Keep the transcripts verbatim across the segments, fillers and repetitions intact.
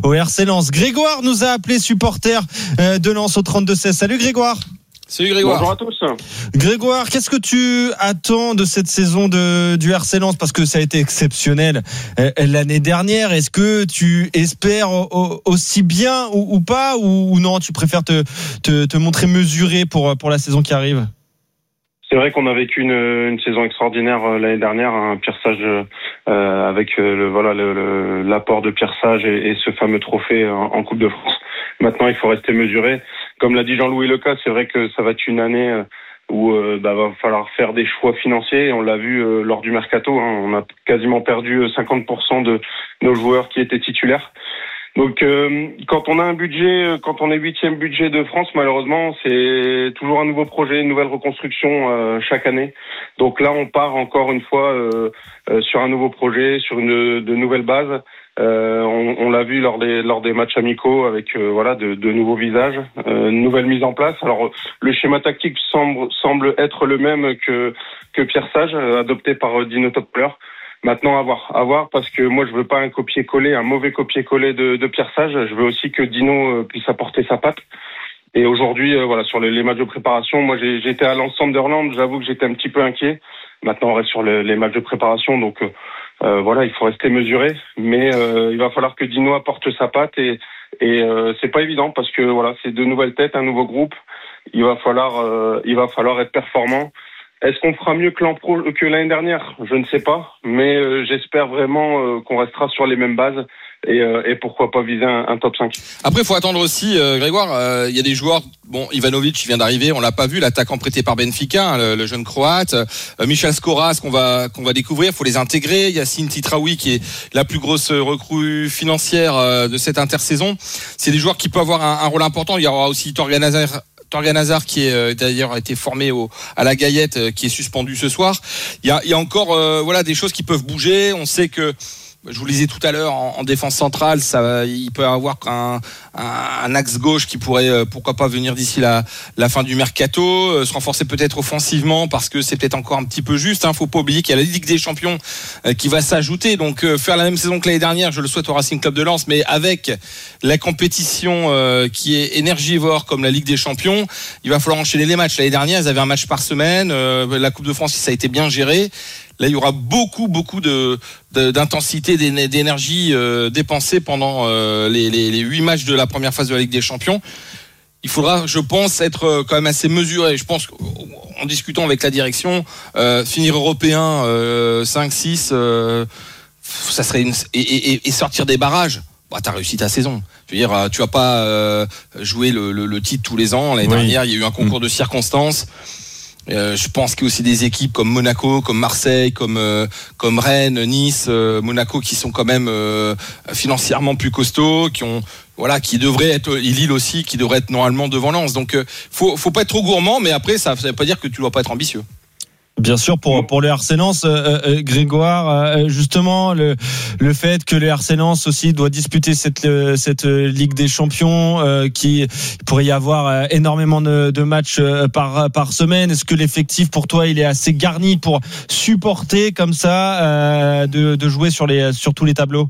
au R C Lens. Grégoire nous a appelé, supporter de Lens au trente-deux seize. Salut Grégoire. Salut Grégoire. Bonjour à tous. Grégoire, qu'est-ce que tu attends de cette saison de, du R C Lens, parce que ça a été exceptionnel euh, l'année dernière. Est-ce que tu espères au, aussi bien ou, ou pas, ou, ou non, tu préfères te, te, te montrer mesuré pour, pour la saison qui arrive? C'est vrai qu'on a vécu une, une saison extraordinaire l'année dernière, un Pierre Sage euh, avec le, voilà, le, le, l'apport de Pierre Sage et, et ce fameux trophée en, en Coupe de France. Maintenant, il faut rester mesuré. Comme l'a dit Jean-Louis Leca, c'est vrai que ça va être une année où euh, bah, va falloir faire des choix financiers. On l'a vu euh, lors du mercato, hein, on a quasiment perdu cinquante pour cent de nos joueurs qui étaient titulaires. Donc, euh, quand on a un budget, quand on est huitième budget de France, malheureusement, c'est toujours un nouveau projet, une nouvelle reconstruction euh, chaque année. Donc là, on part encore une fois euh, euh, sur un nouveau projet, sur une de nouvelles bases. Euh, on, on l'a vu lors des lors des matchs amicaux avec euh, voilà de, de nouveaux visages, euh, une nouvelle mise en place. Alors le schéma tactique semble semble être le même que que Pierre Sage, euh, adopté par euh, Dino Topler. Maintenant, à voir, à voir, parce que moi, je veux pas un copier-coller, un mauvais copier-coller de, de Pierre Sage. Je veux aussi que Dino puisse apporter sa patte. Et aujourd'hui, euh, voilà, sur les, les matchs de préparation, moi, j'ai, j'étais à Lens Sunderland. J'avoue que j'étais un petit peu inquiet. Maintenant, on reste sur les, les matchs de préparation, donc euh, voilà, il faut rester mesuré. Mais euh, il va falloir que Dino apporte sa patte et et euh, c'est pas évident parce que voilà, c'est de nouvelles têtes, un nouveau groupe. Il va falloir, euh, il va falloir être performant. Est-ce qu'on fera mieux que, l'an pro, que l'année dernière ? Je ne sais pas, mais euh, j'espère vraiment euh, qu'on restera sur les mêmes bases et, euh, et pourquoi pas viser un, un top cinq. Après, il faut attendre aussi, euh, Grégoire, il euh, y a des joueurs, bon, Ivanovic qui vient d'arriver, on l'a pas vu, l'attaquant prêté par Benfica, hein, le, le jeune croate, euh, Michal Skoras qu'on va qu'on va découvrir, il faut les intégrer, Yacine Titraoui qui est la plus grosse recrue financière euh, de cette intersaison. C'est des joueurs qui peuvent avoir un, un rôle important. Il y aura aussi Torgan Hazard, Torgan Hazard qui est euh, d'ailleurs a été formé au, à la Gaillette, euh, qui est suspendu ce soir. Il y a, il y a encore euh, voilà des choses qui peuvent bouger. On sait que, je vous le disais tout à l'heure, en, en défense centrale, ça, il peut y avoir un, un, un axe gauche qui pourrait, euh, pourquoi pas, venir d'ici la, la fin du mercato, euh, se renforcer peut-être offensivement parce que c'est peut-être encore un petit peu juste. Hein, faut pas oublier qu'il y a la Ligue des Champions euh, qui va s'ajouter. Donc euh, faire la même saison que l'année dernière, je le souhaite au Racing Club de Lens, mais avec la compétition euh, qui est énergivore comme la Ligue des Champions, il va falloir enchaîner les matchs. L'année dernière, ils avaient un match par semaine. Euh, la Coupe de France, ça a été bien géré. Là, il y aura beaucoup, beaucoup de, de d'intensité, d'énergie euh, dépensée pendant euh, les, les, les huit matchs de la première phase de la Ligue des Champions. Il faudra, je pense, être quand même assez mesuré. Je pense qu'en discutant avec la direction, euh, finir européen euh, cinq six, euh, ça serait une, et, et, et sortir des barrages. Bah, t'as réussi ta saison. Je veux dire, tu vas pas euh, jouer le, le, le titre tous les ans. L'année oui. dernière, il y a eu un concours mmh. de circonstances. Euh, je pense qu'il y a aussi des équipes comme Monaco, comme Marseille, comme euh, comme Rennes, Nice, euh, Monaco qui sont quand même euh, financièrement plus costauds, qui ont voilà, qui devraient être, et Lille aussi, qui devrait être normalement devant Lens. Donc, euh, faut faut pas être trop gourmand, mais après, ça, ça veut pas dire que tu dois pas être ambitieux. Bien sûr, pour pour le R C Lens, euh, euh, Grégoire, euh, justement le le fait que le R C Lens aussi doit disputer cette euh, cette Ligue des Champions, euh, qui il pourrait y avoir euh, énormément de, de matchs euh, par par semaine. Est-ce que l'effectif pour toi il est assez garni pour supporter comme ça euh, de de jouer sur les sur tous les tableaux?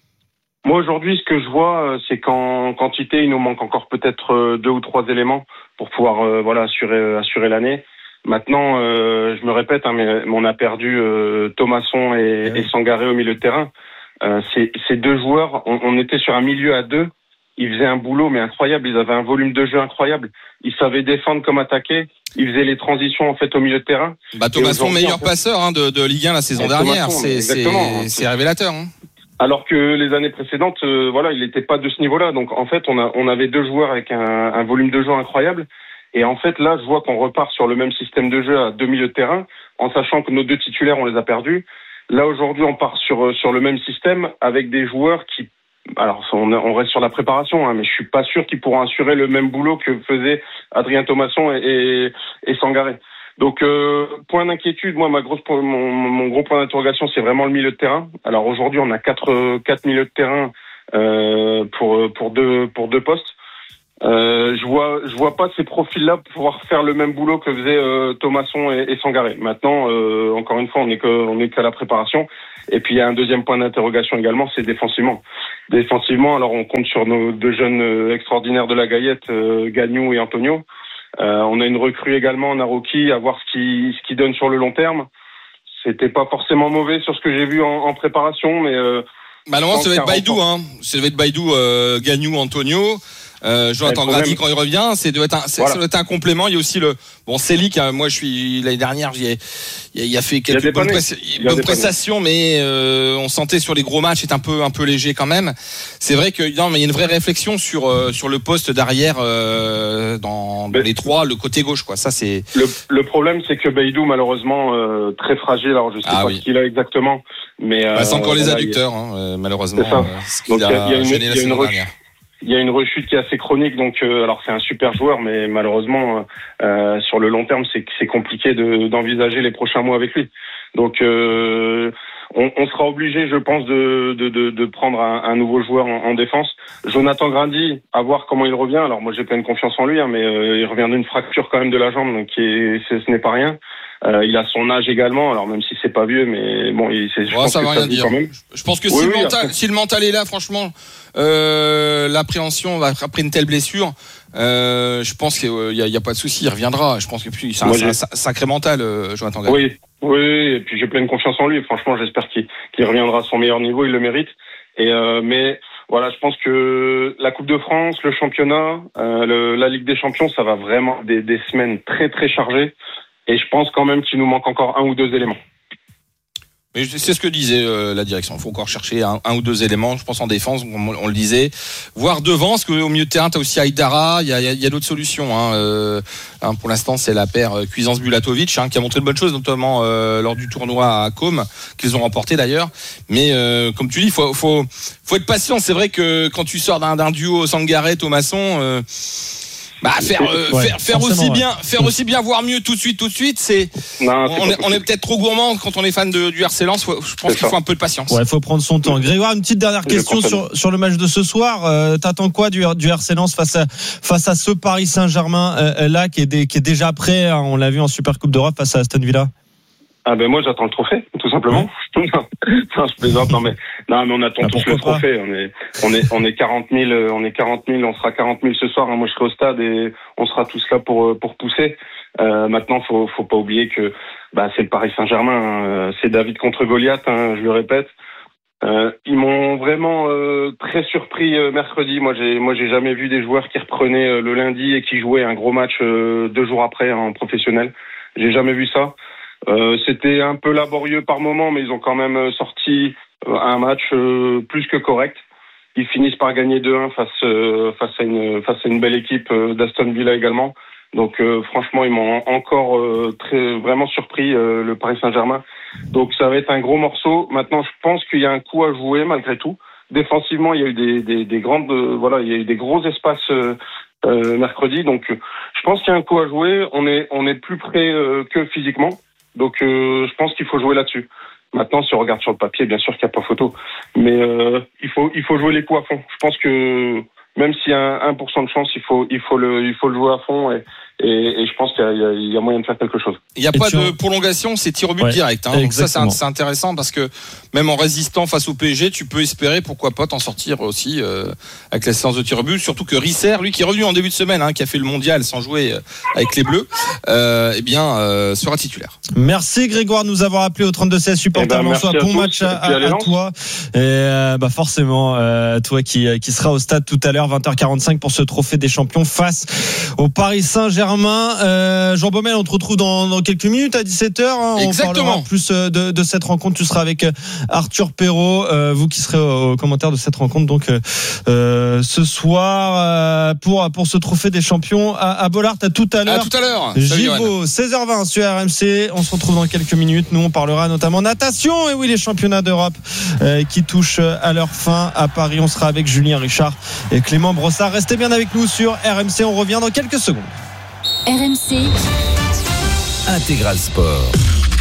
Moi aujourd'hui, ce que je vois, c'est qu'en quantité, il nous manque encore peut-être deux ou trois éléments pour pouvoir euh, voilà assurer assurer l'année. Maintenant, euh, je me répète, hein, mais on a perdu euh, Thomasson et, et Sangaré au milieu de terrain. Euh, ces, ces deux joueurs, on, on était sur un milieu à deux. Ils faisaient un boulot mais incroyable. Ils avaient un volume de jeu incroyable. Ils savaient défendre comme attaquer. Ils faisaient les transitions en fait au milieu de terrain. Bah Thomasson, meilleur en fait, passeur hein, de, de Ligue un la saison dernière. Thomasson, c'est, c'est, c'est révélateur. Hein. Alors que les années précédentes, euh, voilà, il n'était pas de ce niveau-là. Donc en fait, on a, on avait deux joueurs avec un, un volume de jeu incroyable. Et en fait, là, je vois qu'on repart sur le même système de jeu à deux milieux de terrain, en sachant que nos deux titulaires, on les a perdus. Là, aujourd'hui, on part sur sur le même système avec des joueurs qui, alors, on, on reste sur la préparation, hein, mais je suis pas sûr qu'ils pourront assurer le même boulot que faisaient Adrien Thomasson et, et, et Sangaré. Donc, euh, point d'inquiétude, moi, ma grosse, mon, mon gros point d'interrogation, c'est vraiment le milieu de terrain. Alors aujourd'hui, on a quatre quatre milieux de terrain euh, pour pour deux pour deux postes. Euh, je vois, je vois pas ces profils-là pouvoir faire le même boulot que faisaient euh, Thomasson et, et Sangaré. Maintenant, euh, encore une fois, on n'est que, on est qu'à la préparation. Et puis il y a un deuxième point d'interrogation également, c'est défensivement. Défensivement, alors on compte sur nos deux jeunes euh, extraordinaires de la Gaillette, euh, Gagnou et Antonio. Euh, on a une recrue également, Naroki, à voir ce qui, ce qui donne sur le long terme. C'était pas forcément mauvais sur ce que j'ai vu en, en préparation, mais euh, bah non, ça va être Baïdou, hein. Ça va être Baïdou, euh, Gagnou, Antonio. Euh, Jonathan Grady quand il revient, c'est doit être un, c'est, voilà. Ça doit être un complément. Il y a aussi le bon Célic. Moi, je suis l'année dernière, il a, il a fait quelques bonnes, pré- bonnes prestations, mais euh, on sentait sur les gros matchs, c'est un peu un peu léger quand même. C'est vrai que non, mais il y a une vraie réflexion sur euh, sur le poste d'arrière euh, dans, dans les trois, le côté gauche, quoi. Ça, c'est le, le problème, c'est que Baïdou, malheureusement, euh, très fragile. Alors, je sais ah, pas oui. ce qu'il a exactement, mais bah, c'est euh, encore les adducteurs, a... hein, malheureusement. C'est ça. Euh, Donc, il y a, y a une, y a une rechute. Il y a une rechute qui est assez chronique, donc euh, alors c'est un super joueur, mais malheureusement euh, sur le long terme c'est c'est compliqué de, d'envisager les prochains mois avec lui. Donc euh, on, on sera obligé, je pense, de de, de, de prendre un, un nouveau joueur en, en défense. Jonathan Grady, à voir comment il revient. Alors moi j'ai pleine confiance en lui, hein, mais euh, il revient d'une fracture quand même de la jambe, donc qui est, c'est, ce n'est pas rien. Euh, il a son âge également, alors même si c'est pas vieux, mais bon, il, c'est, je ouais, pense ça que va ça rien dire. Quand même. Je pense que oui, si, oui, le mental, après... si le mental est là, franchement, euh, l'appréhension après une telle blessure, euh, je pense qu'il y a, il y a pas de souci, il reviendra. Je pense que puis c'est un, c'est un sacré mental, euh, Jonathan Grady. Oui, oui, et puis j'ai pleine confiance en lui. Franchement, j'espère qu'il, qu'il reviendra à son meilleur niveau, il le mérite. Et euh, mais voilà, je pense que la Coupe de France, le championnat, euh, le, la Ligue des Champions, ça va vraiment des, des semaines très très chargées. Et je pense quand même qu'il nous manque encore un ou deux éléments. Mais c'est ce que disait euh, la direction. Il faut encore chercher un, un ou deux éléments, je pense en défense, on, on le disait. Voire devant, parce qu'au milieu de terrain, tu as aussi Aïdara, il y a, y a d'autres solutions. Hein. Euh, hein, pour l'instant, c'est la paire euh, Cuisance-Bulatovic hein, qui a montré de bonnes choses, notamment euh, lors du tournoi à Côme, qu'ils ont remporté d'ailleurs. Mais euh, comme tu dis, il faut, faut, faut être patient. C'est vrai que quand tu sors d'un, d'un duo Sangaré-Thomasson... Euh, Bah faire euh, ouais, faire, faire aussi ouais. bien faire aussi bien voire mieux tout de suite tout de suite c'est, non, c'est on, est, on est peut-être trop gourmand quand on est fan de, du R C Lens. Je pense c'est qu'il ça. faut un peu de patience. Ouais, il faut prendre son temps. Grégoire, une petite dernière je question sur sur le match de ce soir. Euh, t'attends quoi du du R C Lens face à face à ce Paris Saint-Germain euh, là qui est des, qui est déjà prêt, hein, on l'a vu en Super Coupe d'Europe face à Aston Villa. Ah ben moi j'attends le trophée tout simplement. Ouais. non, je plaisante non mais non mais on attend bah, tous le trophée. Pas. On est on est on est quarante mille on est quarante mille on sera quarante mille ce soir. Hein. Moi je serai au stade et on sera tous là pour pour pousser. Euh, maintenant faut faut pas oublier que bah c'est le Paris Saint-Germain. Hein. C'est David contre Goliath. Hein, je le répète. Euh, ils m'ont vraiment euh, très surpris euh, mercredi. Moi j'ai moi j'ai jamais vu des joueurs qui reprenaient euh, le lundi et qui jouaient un gros match euh, deux jours après hein, en professionnel. J'ai jamais vu ça. Euh, c'était un peu laborieux par moment, mais ils ont quand même sorti euh, un match euh, plus que correct. Ils finissent par gagner deux un face euh, face à une face à une belle équipe euh, d'Aston Villa également. Donc euh, franchement, ils m'ont encore euh, très vraiment surpris euh, le Paris Saint-Germain. Donc ça va être un gros morceau. Maintenant, je pense qu'il y a un coup à jouer malgré tout. Défensivement, il y a eu des des, des grandes euh, voilà, il y a eu des gros espaces euh, euh, mercredi. Donc je pense qu'il y a un coup à jouer. On est on est plus près euh, que physiquement. Donc euh, je pense qu'il faut jouer là-dessus. Maintenant, si on regarde sur le papier, bien sûr qu'il n'y a pas photo. Mais euh, il faut il faut jouer les coups à fond. Je pense que même s'il y a un un pour cent de chance, il faut il faut le il faut le jouer à fond et et, et je pense qu'il y a, il y, a, il y a moyen de faire quelque chose. Il n'y a et pas de vois... prolongation, c'est tir au but ouais, direct. Hein. Donc ça, c'est, c'est intéressant parce que même en résistant face au P S G, tu peux espérer, pourquoi pas, t'en sortir aussi euh, avec la séance de tir au but. Surtout que Risser, lui qui est revenu en début de semaine, hein, qui a fait le mondial sans jouer euh, avec les Bleus, euh, eh bien euh, sera titulaire. Merci Grégoire de nous avoir appelé au trente-deux seize supporters. Eh ben, soit bon match à, à, à toi. Et euh, bah forcément, euh, toi qui qui sera au stade tout à l'heure, vingt heures quarante-cinq pour ce trophée des champions face au Paris Saint-Germain. Euh, Jean Baumel, on te retrouve dans, dans quelques minutes à dix-sept heures. Hein, Exactement. On parlera plus de, de cette rencontre. Tu seras avec Arthur Perrault, euh, vous qui serez au, au commentaire de cette rencontre. Donc euh, ce soir euh, pour pour ce trophée des champions à, à Bollaert. À tout à l'heure. À tout à l'heure. Givo, seize heures vingt sur R M C. On se retrouve dans quelques minutes. Nous, on parlera notamment natation. Et oui, les championnats d'Europe euh, qui touchent à leur fin à Paris. On sera avec Julien Richard et Clément Brossard. Restez bien avec nous sur R M C. On revient dans quelques secondes. R M C Intégral Sport.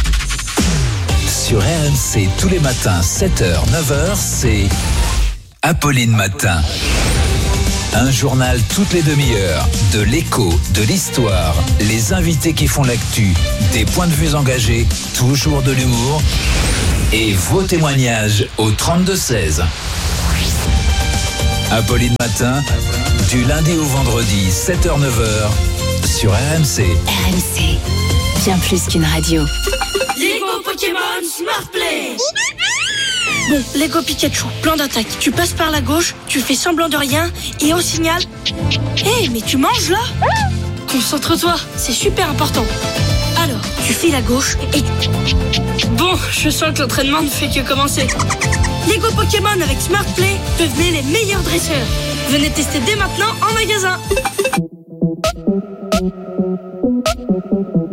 Sur R M C tous les matins sept heures neuf heures, c'est Apolline Matin. Un journal toutes les demi-heures, de l'écho, de l'histoire, les invités qui font l'actu, des points de vue engagés, toujours de l'humour et vos témoignages au trente-deux seize. Apolline Matin, du lundi au vendredi, sept heures neuf heures, sur R M C. R M C, bien plus qu'une radio. Lego Pokémon Smart Play. Bon, Lego Pikachu, plan d'attaque. Tu passes par la gauche, tu fais semblant de rien, et au signal... Hé, hey, mais tu manges là? Concentre-toi, c'est super important. Alors, tu files à gauche et... Bon, je sens que l'entraînement ne fait que commencer. Lego Pokémon avec Smart Play, devenez les meilleurs dresseurs. Venez tester dès maintenant en magasin.